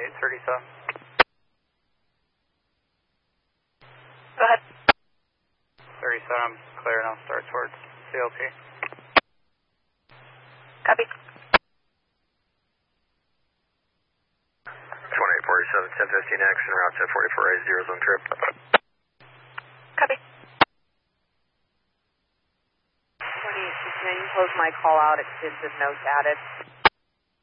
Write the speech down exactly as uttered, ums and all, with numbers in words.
eight thirty-seven. Go ahead. thirty-seven, clear now, start towards C L P. Copy. twenty-eight forty-seven, ten fifteen action, route ten forty-four A, zero zone trip. Copy. twenty-eight fifteen, close my call out, extensive notes added.